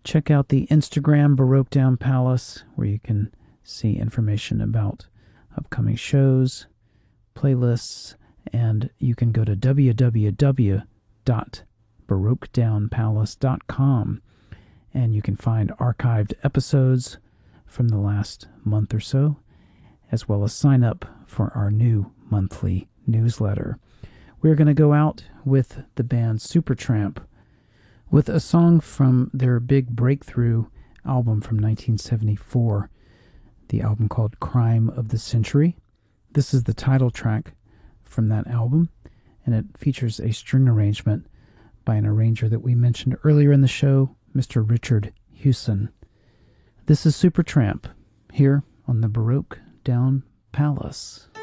Check out the Instagram Baroque Down Palace, where you can see information about upcoming shows, playlists, and you can go to www.baroquedownpalace.com, and you can find archived episodes from the last month or so, as well as sign up for our new monthly newsletter. We're going to go out with the band Supertramp with a song from their big breakthrough album from 1974, the album called Crime of the Century. This is the title track from that album, and it features a string arrangement by an arranger that we mentioned earlier in the show, Mr. Richard Hewson. This is Supertramp, here on the Baroque Down Palace.